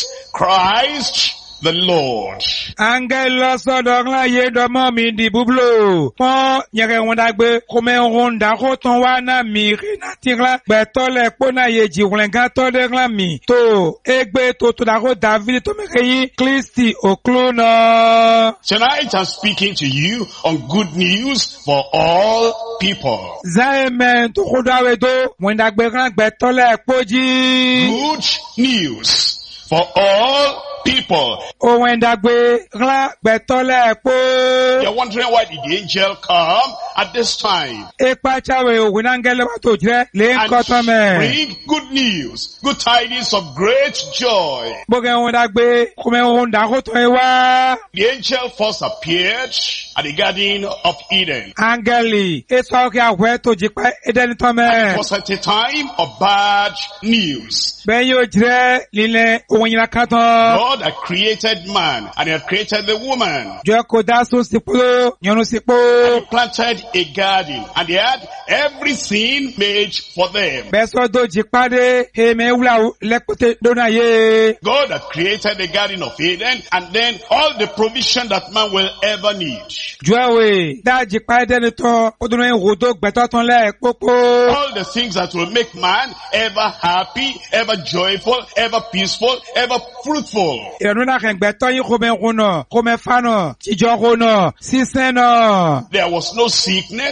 Christ the Lord. Angelo sọ́dọ̀ ńlá yé dọ́mọ́ mi di búblò. Fọ́n yẹ̀rẹ̀ wọn dàgbé kọ́mẹ́ wọn dà kó tán wá náà mi rí náà ti ńlá. Gbẹ̀tọ́ lẹ̀ kó náà yé jì wọ̀lẹ̀ gán tọ́ dé ńlá mi. Tó égbé tó tó dà kó David tó mẹ́kẹ́ yín Kristi òkúló náà. Tonight I'm speaking to you on good news for all people. Záyẹ̀mẹ̀ tó kó dáwé tó wọ́n dàgbé ńlá gbẹ̀tọ́ lẹ̀ kó jí. Good news for all people. Òun dàgbé ńlá gbẹ̀tọ́ lẹ̀ kó. You're wondering why did the angel come at this time Ipa chawe ògùn náà ń gẹ́lẹ́ wá tó jẹ́ lé ń kọ́ tán and mẹ́. bring good news, good tidings of great joy. Bókè òun dàgbé kọ́mẹ́ òun dà kó tán ẹ wá. The angel first appeared at the Garden of Eden. Áńgẹ́lì èso ọkẹ́ àwẹ̀ tó jí pa ẹ̀dẹ́ni tán It mẹ́. was at a time of bad news. Bẹ́ẹ̀ yóò jẹ́ lílẹ̀ òun yìí ká tán. God had created man and he had created the woman. Jọ kò dá sún sípò, yọnu sípò. He planted a garden and he had everything made for them. Bẹ́ẹ̀ sọ tó jí pàdé èmi wúlà lẹ́kùtẹ̀ lónà yé. God had created the Garden of Eden and then all the provision that man will ever need. Jọ́wé dá jí pa ẹ̀dẹ́ni tán, ó dún ní ìwòdó gbẹ̀tọ́ tán lẹ́ pópó. All the things that will make man ever happy, ever joyful, ever peaceful, ever fruitful. Ìrọ̀nù náà kẹ̀ gbẹ̀tọ́ yín kò mẹ́ kún náà, kò mẹ́ fa náà, jíjọ́ kún náà, sísẹ́ náà. There was no sickness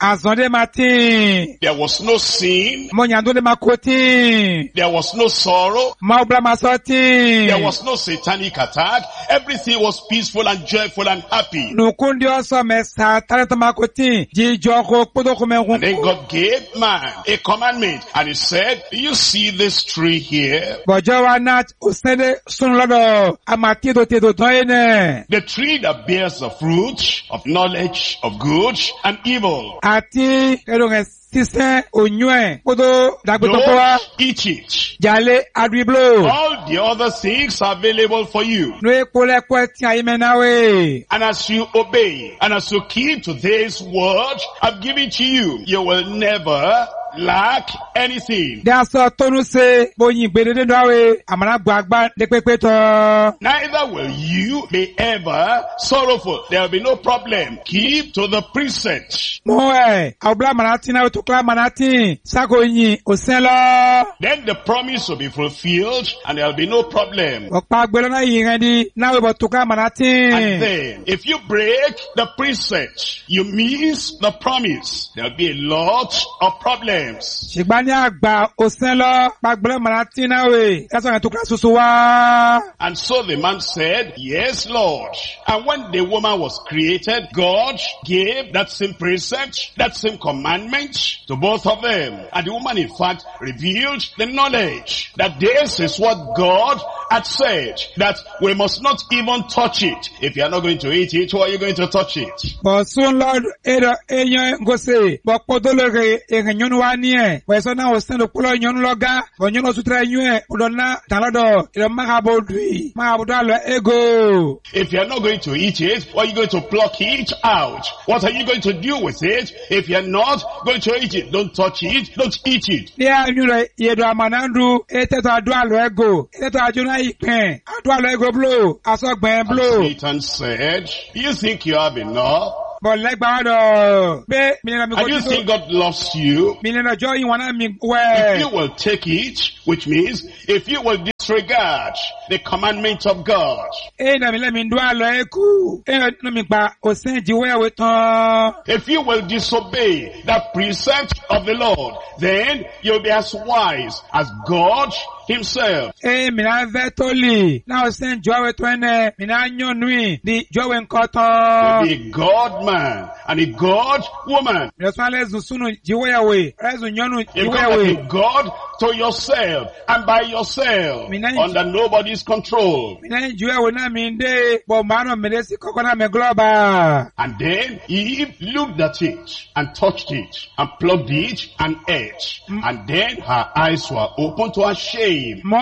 Azonde matin. There was no sin. Monyandole makotin. There was no sorrow. Maubla masotin. There was no satanic attack. Everything was peaceful and joyful and happy. Nukundi oso mesa talento makotin. Jijoko podo kumengu. And then God gave man a commandment, and he said, you see this tree here? Bojo wa nat usede sunlodo amati do te do toine. The tree that bears the fruit of knowledge of good and evil. Ati edonge sise onyue podo dagbotowa. Don't eat it. Jale adwiblo. All the other things are available for you. Nwe kole kweti ayimenawe. And as you obey, and as you keep to this word I've given to you, you will never lack anything. Daso tonu se boyin gbedede dawe amana gbagba de pepe to. Neither will you be ever sorrowful. There will be no problem. Keep to the precept. Mo eh obla manati na to kla manati sako yin osenlo. Then the promise will be fulfilled and there will be no problem. Opa gbelo na yin di na we bo to kla manati. And then if you break the precept, you miss the promise. There will be a lot of problems. Shigbani agba osenlo pagbelo manati na we kaso to kla susu wa. And so the man said, yes, Lord. And when the woman was created, God gave that same precept, that same commandment to both of them. And the woman, in fact, revealed the knowledge that this is what God had said, that we must not even touch it. If you are not going to eat it, why are you going to touch it? But soon, Lord, Ada enyo go say, but podologe enyonu wa ni e. We so na o stand okulo nyonu loga, but nyonu sutra nyu e, odona talado, ilo magabodui, magabodo alo ego. If you are not going to eat it, why are you going to pluck it out? What are you going to do with it? If you are not going to eat it, don't touch it, don't eat it. Yeah, you know, yedo amanandu, eteto adu alo ego, eteto ajuna ipen, adu alo ego blow, asogben blow. And Satan said, you think you have enough? But like Bado, be and you think God loves you? If you will take it, which means if you will disregard the commandment of God, if you will disobey that precept of the Lord, then you'll be as wise as God himself. Eh, mina vetoli. Now send Joe twene. Mina nyonui. Di Joe nkoto. Be a God man and a God woman. Reswale zusunu jiwewe. Rezu nyonu jiwewe. You become a God to yourself and by yourself, under nobody's control. Mina jiwewe na minde. Bombano medesi kokona me globa. And then Eve looked at it and touched it and plucked it and ate. Mm. And then her eyes were open to her shame.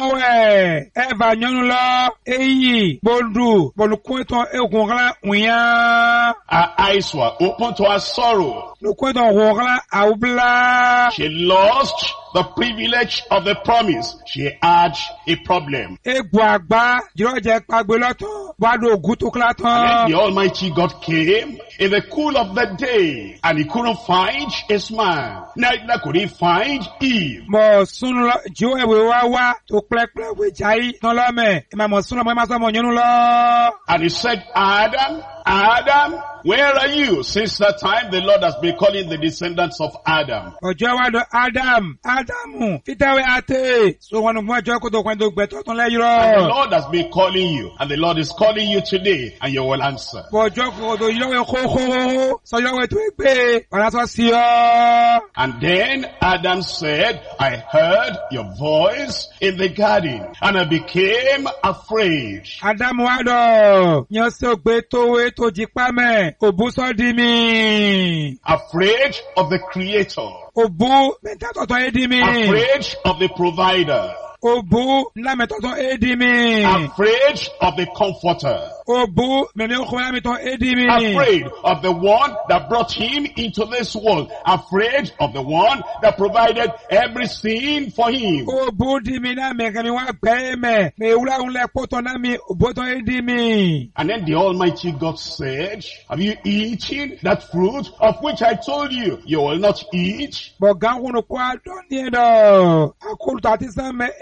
Mowe, Eva Nyonulo, Eyi, Bondu, Bolukwento, Eugongla, Uya. Her eyes were open to her sorrow. Lukwento, Wongla, Aubla. She lost the privilege of the promise. She had a problem. Egwagba, Jiroje Pagbeloto, Wado Gutuklato. And then the Almighty God came in the cool of the day, and he couldn't find his man. Neither could he find Eve. Mo sunu jiwe wewawa to plek plek we jai nolome. Ima mo sunu mo maso mo nyonulo. And he said, Adam, Adam, where are you? Since that time, the Lord has been calling the descendants of Adam. Ojo do Adam, Adamu, itawe ate. So wanu mo jo ko do kwendo gbeto ton le yiro. And the Lord has been calling you, and the Lord is calling you today, and you will answer. Ojo ko do yiro ko ko so yo we to egbe, ora so si o. And then Adam said, I heard your voice in the garden, and I became afraid. Adam wado, nyo so gbe to we to jipame. Obuso di mi. Afraid of the Creator. Obu metato edi mi. Afraid of the Provider. Obu na metato edi mi. Afraid of the Comforter. Obu mene okoma meto edi mi. Afraid of the one that brought him into this world. Afraid of the one that provided everything for him. Obu di mi na me kami wa gbe me. Me ula unle poto na mi oboto edi mi. And then the Almighty God said, have you eaten that fruit of which I told you you will not eat? But gangu no kwa doni do. Akulu tatisa me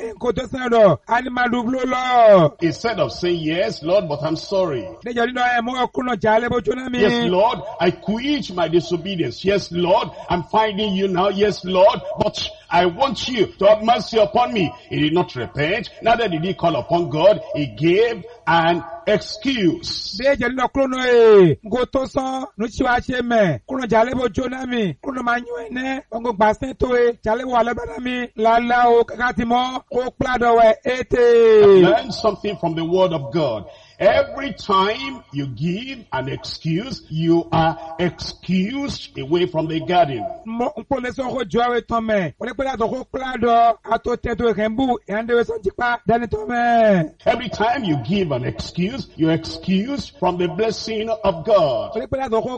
kò tó sẹ́yìn lọ animalublo lọ. Instead of saying, yes, Lord, but I'm sorry. Níjọ́ nínú ẹ̀ mú ọkùnrin ọjà alẹ́ bójú náà mi. Yes, Lord, I quit my disobedience. Yes, Lord, I'm finding you now. Yes, Lord, but I want you to have mercy upon me. He did not repent. Neither did he call upon God. He gave an excuse. Níjọ́ nínú ọkùnrin náà ẹ̀ kò tó sán lóṣù wa ṣe mẹ́. Kúrò ọjà alẹ́ bójú náà mi. Kúrò máa yún ẹ̀ ní ọgbọ̀n gbàsẹ́ tó ẹ̀ jalè wà lọ́bàdà mi. Lálá o kàkà ti mọ́ kó pàdọ̀ wẹ̀ ètè. Learn something from the word of God. Every time you give an excuse, you are excused away from the garden. Every time you give an excuse, you're excused from the blessing of God. He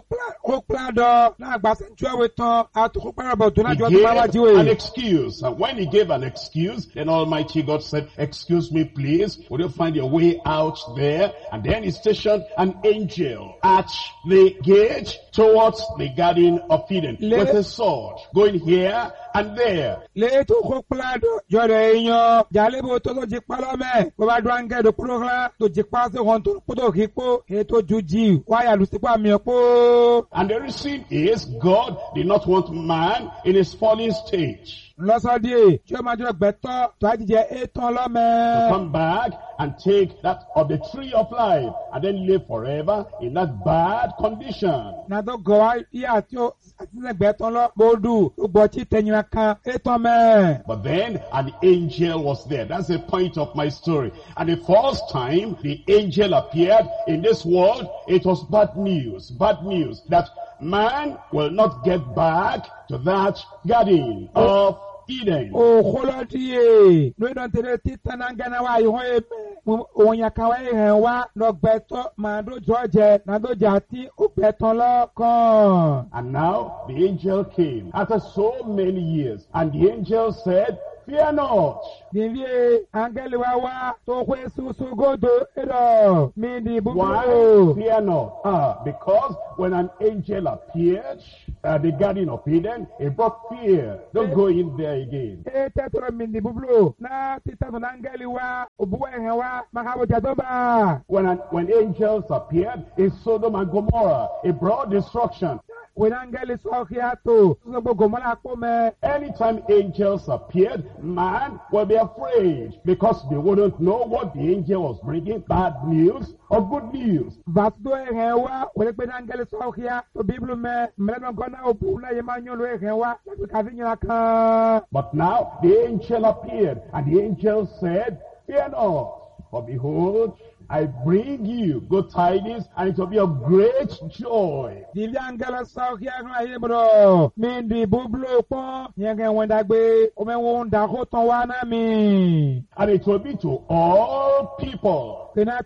gave an excuse, and when he gave an excuse, then Almighty God said, excuse me please, will you find your way out there? And then he stationed an angel at the gate towards the Garden of Eden Le- with a sword, going here and there. And the reason is God did not want man in his fallen stage. To come back and take that of the tree of life and then live forever in that bad condition. But then an angel was there. That's the point of my story. And the first time the angel appeared in this world, it was bad news. Bad news that man will not get back to that garden of Eden. Oh, holodie. No don't tell it tanangana wa iho onya kawe wa no beto mando George na do jati o beton lo kan. And now the angel came after so many years, and the angel said, fear not. Why? Fear not. Ah, because when an angel appeared at the Garden of Eden, it brought fear. Don't go in there again. When an, when angels appeared in Sodom and Gomorrah, it brought destruction. Anytime angels appeared, man will be afraid because they wouldn't know what the angel was bringing, bad news or good news. But now the angel appeared, and the angel said, fear not, for behold, I bring you good tidings, and it will be a great joy. And it will be to all people.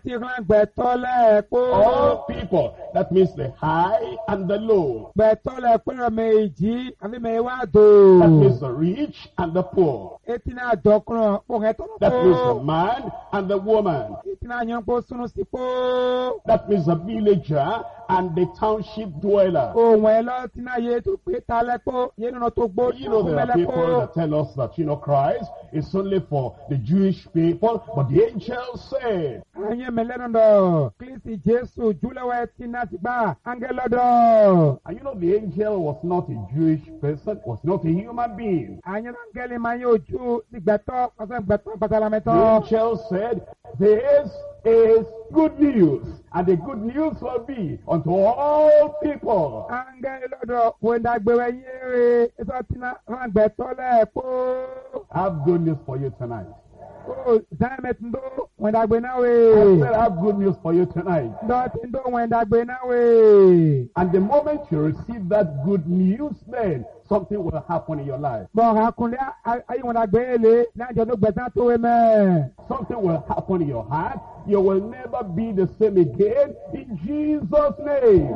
All people. That means the high and the low. That means the rich and the poor. That means the man and the woman. That means the villager and the township dweller. You know, there are people that tell us that, you know, Christ is only for the Jewish people, but the angel said, and you know, the angel was not a Jewish person, was not a human being. The angel said, this is good news, and the good news will be unto all people. I have good news for you tonight. I said I have good news for you tonight. And the moment you receive that good news, then something will happen in your life. Something will happen in your heart. You will never be the same again in Jesus' name.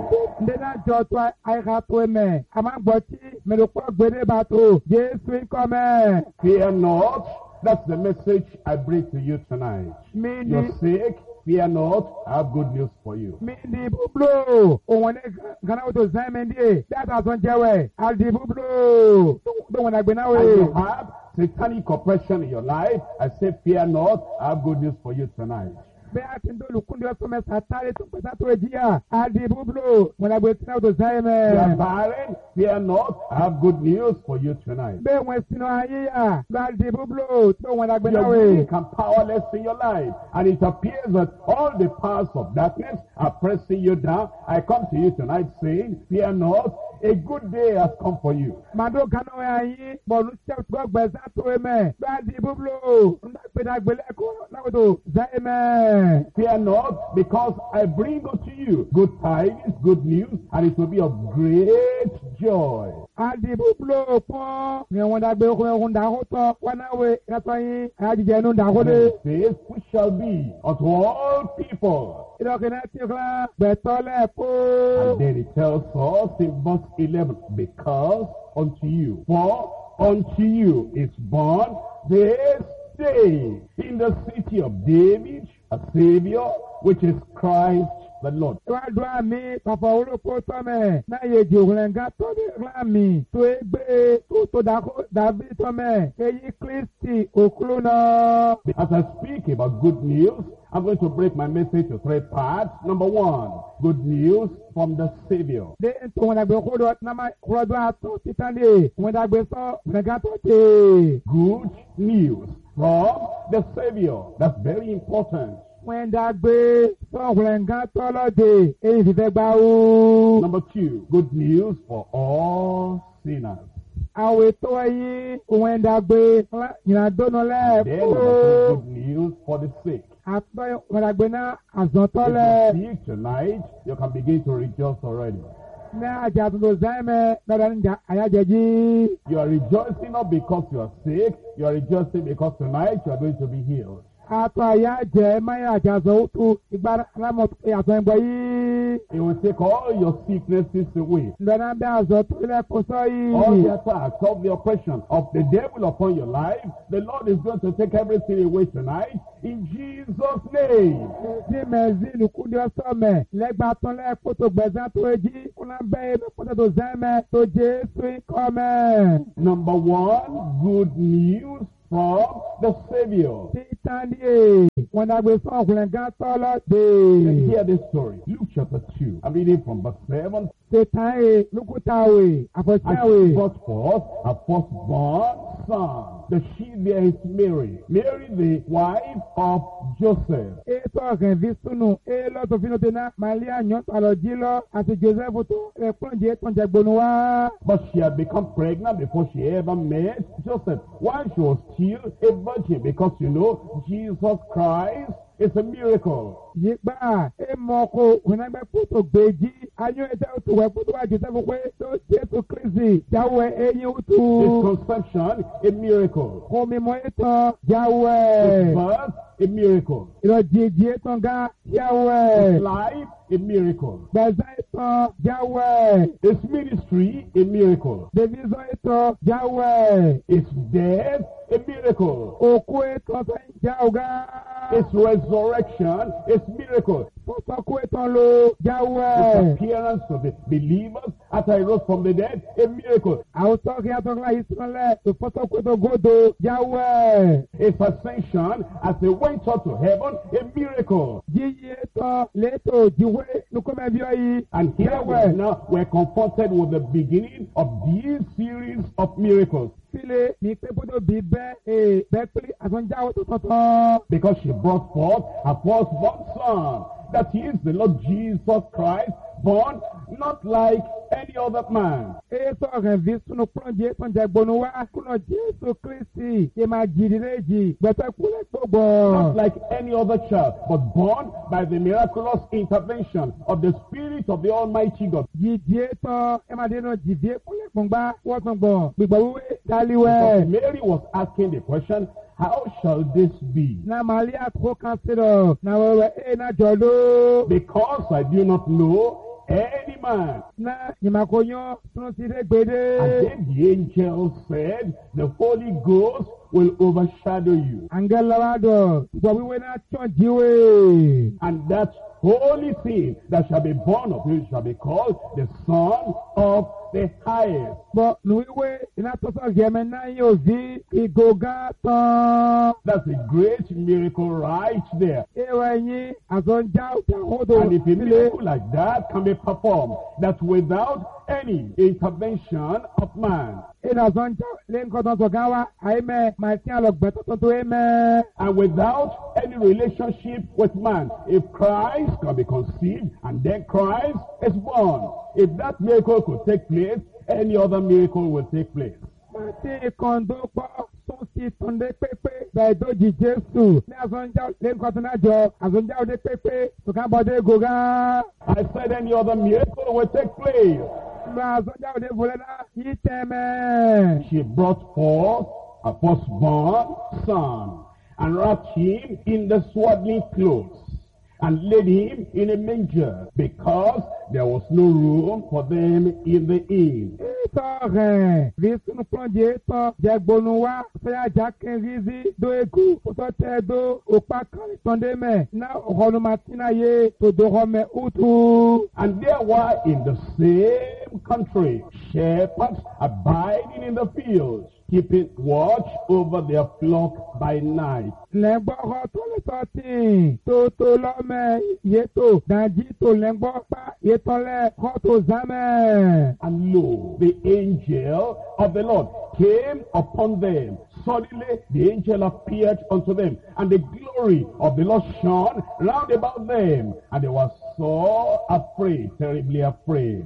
Fear not. That's the message I bring to you tonight. You're sick. Fear not, I have good news for you. And you have satanic oppression in your life, I say, fear not, I have good news for you tonight. Bẹ́ẹ̀ àti ndó olùkúndé ọ̀sán mẹ́ta sáré tó pèsè àtúrò ìjìyà. Àdì búburú wọn àgbẹ̀ tí náà tó sáyé mẹ́. You are barren, fear not, I have good news for you tonight. Bẹ́ẹ̀ wọn sinú ayé yà. Àdì búburú tó wọn àgbẹ̀ náà You are wẹ̀. weak and powerless in your life, and it appears that all the powers of darkness are pressing you down. I come to you tonight saying, fear not, a good day has come for you. Màdó kanú ayé bọ̀lú sẹ́wọ̀n gbẹ̀sán àtúrò mẹ́. Àdì búburú ndàgbẹ̀dàgbẹ̀lẹ́kọ̀ọ́ náà tó sáyé mẹ́. Fear not, because I bring unto you good tidings, good news, and it will be of great joy. Adibublo po ni wọ́n dàgbé okùnrin dàgbó tọ́ wọn náà wé yàtọ̀ yín àjíjẹ inú dàgbó dé. It says, which shall be unto all people. Ìdọ̀kì náà ti kọ́ gbẹ̀tọ́ lẹ́ẹ̀kọ́. And then it tells us in verse eleven, because unto you, for unto you is born this day in the city of David a Savior, which is Christ the Lord. Ìwádùn àmì pàpà olóko tọ́mẹ̀ náà yẹ jòwúrẹ̀ǹgá tó dé láàmì tó é gbé tó tó dàbí tọ́mẹ̀ èyí Kristi òkúlù náà. As I speak about good news, I'm going to break my message to three parts. Number one, good news from the Savior. Dé ntò wọn dàgbé kúrò nàmà kúrọ̀dọ̀ àtọ̀ títàn dé wọn dàgbé sọ rẹ̀gá tó tè. Good news from the Savior. That's very important. When that be so when God told us èyí ti fẹ́ gbà ó. Number two, good news for all sinners. Àwọn ètò yìí when that be ìrìnàdónú Then lẹ́ẹ̀kọ́. number two, good news for the sick. Àtọ́ ìrìnàgbé náà àzọ̀tọ́ If lẹ̀. you're sick tonight, you can begin to rejoice already. Ní àjà tuntun záìmẹ̀ lọ́dọ̀ níjà àyájẹ́jì. You are rejoicing not because you are sick, you are rejoicing because tonight you are going to be healed. Àtọ̀ àyájẹ́ máyà àjàzọ̀ òtún ìgbà alámọ̀ àtọ̀ ẹ̀gbọ́ yìí. It will take all your sicknesses away. Lọ́dọ̀ bí àzọ̀tọ́ lẹ́kọ̀ọ́ sọ yìí. All the attacks of the oppression of the devil upon your life, the Lord is going to take everything away tonight in Jesus' name. Tí mẹ̀zílù kúndé ọ̀sọ́mẹ̀ lẹ́gbàá tán lẹ́kọ̀ọ́ tó gbẹ̀sán tó jí kúnlá bẹ́ẹ̀ lọ́kọ̀ọ́ tó záìmẹ̀ tó Jésù ikọ̀ mẹ́. Number one, good news from the Savior. Títàndíè wọn dàgbé sọ ọkùnrin gán tọ́lọ́ dé. Let's hear this story. Luke chapter two. I'm reading from verse seven. Tètàwé lókùtàwé And àfọ̀síàwé. she brought forth a firstborn son. The she there is Mary. Mary, the wife of Joseph. Ètò ọ̀gàn fi súnù é lọ́tọ̀ fínú tẹ̀ná Màlíà yàn tàlọ́ jí lọ àti Joseph tó rẹ̀ pọ́njẹ́ tó ń jẹ gbónú wá. But she had become pregnant before she ever met Joseph, while she was still a virgin, because you know, Jesus Christ is a miracle. Yígbà é mọ ko wọnàgbẹ́ kótó gbèjì ayé ẹ̀jẹ̀ òtún wẹ̀ kótó wá Joseph pé tó Jésù Kristi jáwé eyín His òtún. conception, a miracle. Kò mímọ́ ètò jáwé. His birth, a miracle. Ìrọ̀jìjì ètò ga His jáwé. life, a miracle. Gbẹ̀sán ètò jáwé. His ministry, a miracle. Dèbísọ̀ ètò jáwé. His death, a miracle. Òkú ètò sẹ́yìn jáwé. His resurrection, is miracle. Fọ́sọ́kú ètò ló His jáwé. appearance to the believers after he rose from the dead, a miracle. Àwùjọ kí atọ́kùnrin yìí sọ́lẹ̀ tó fọ́sọ́kú ètò gòdò jáwé. His ascension as he went up to heaven, a miracle. Jíyí ètò létò jíwé nukumẹ́bíọ́ yìí And here we jáwé. now we're confronted with the beginning of this series of miracles. Sílé ní pé bódò bí bẹ́ẹ̀ ee bẹ́ẹ̀ pé àtúnjáwó tó tọ̀tọ̀. Because she brought forth a firstborn son, that he is the Lord Jesus Christ, born not like any other man. Ètò ọ̀rẹ́ fi sunu pọ́njẹ́ pọ́njẹ́ gbónú wá kúnà Jésù Kristi yé máa jìdí léjì gbẹ̀tẹ̀ kúlẹ̀ gbogbo. Not like any other child, but born by the miraculous intervention of the Spirit of the Almighty God. Jìdí ètò ẹ máa dénú jìdí kúlẹ̀ gbọ̀ngbá wọ́n tún gbọ̀ gbígbọ̀ wíwé Because tálíwẹ̀. Mary was asking the question, how shall this be? Na Màlíà tó kàn sí lọ na wẹ̀wẹ̀ ẹ̀ náà jọ ló. Because I do not know any man. Na ìmàkóyán tún sí dé gbèdé. And then the angel said, the Holy Ghost will overshadow you. Àǹgẹ̀ lọ́wọ́ àdọ̀ gbọ̀ wíwé náà tán jíwé. And that holy thing that shall be born of you shall be called the Son of the Highest. Bọ̀ nùwíwé iná tó sọ gẹ̀mẹ̀ náà yóò zi ìgògá tán. That's a great miracle right there. Ewa ẹ̀yin àzọ̀njá òdò And if a sílé. miracle like that can be performed, that without any intervention of man, Ina àzọ̀njá lé nǹkan tó sọ gán wá àyèmẹ̀ màá sí àlọ́gbẹ́ tó tó tó ẹ̀mẹ̀. and without any relationship with man, if Christ can be conceived and then Christ is born, if that miracle could take place, any other miracle will take place. Màtí ìkàndó pọ̀ tó sì túndé pépé bẹ́ẹ̀ dójì Jésù ní àzọ̀njá lé nǹkan tó náà jọ àzọ̀njá òde pépé tó ká bọ́dé gògá. I said any other miracle will take place. Lọ àzọ̀njá òde fúnlẹ̀ náà yí tẹ̀mẹ̀. She brought forth a firstborn son and wrapped him in the swaddling clothes and laid him in a manger because there was no room for them in the inn. Ìtọ̀ rẹ̀ rí sínú pọ́njẹ́ tán jẹ́gbónú wá fẹ́yà jákè rízí dó egú kótó tẹ́ dó òpá kan ìtọ́ndé mẹ́ náà ọ̀họ́nu màtínà yé tó dọ́rọ́ mẹ́ útú. And there were in the same country shepherds abiding in the fields, keeping watch over their flock by night. Lẹ́gbọ́rọ̀ tó lè sọ tí tó tó lọ́mẹ yétò dájí tó lẹ́gbọ́ pa yétọ́lẹ̀ kọ́ tó zámẹ́. And lo, the angel of the Lord came upon them. Suddenly the angel appeared unto them, and the glory of the Lord shone round about them, and they were so afraid, terribly afraid.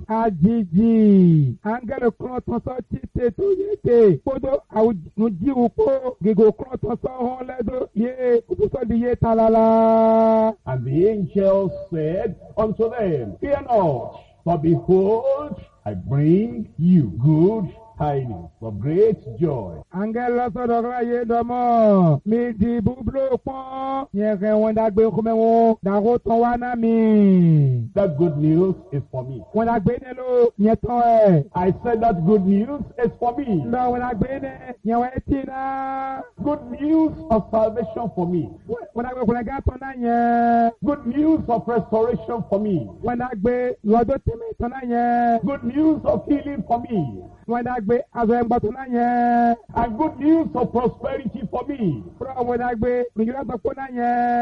Àjèjì áńgẹ́lì kan tó sọ títẹ̀ tó yéte kódó àwùjí òpó gègé kan tó sọ hàn lẹ́dọ̀ yé òpótọ́ di yé talala. And the angel said unto them, Fear not, for behold, I bring you good tidings of great joy. Áńgẹ́lì lọ́sọ̀dọ̀ ọ̀rọ̀ yé dọ́mọ̀ mi di búburú pọ́n yẹn kẹ́ wọ́n dàgbé kọ́mẹ́wọ́n dàrú tán wá náà mi. That good news is for me. Wọ́n dàgbé nílò yẹn tán ẹ̀. I said that good news is for me. Lọ wọ́n dàgbé ní yẹn wọ́n ti náà. Good news of salvation for me. Wọ́n dàgbé kọ́lẹ̀ gá tán náà yẹn. Good news of restoration for me. Wọ́n dàgbé lọ́dọ̀ tẹ̀mẹ̀ tán náà yẹn. Good news of healing for me. Wọ́n dàgbé azọ ẹgbọ́ tán náà yẹn. And good news of prosperity for me. Fúra wọ́n dàgbé nìyí lọ́sọ̀ pọ̀ náà yẹn.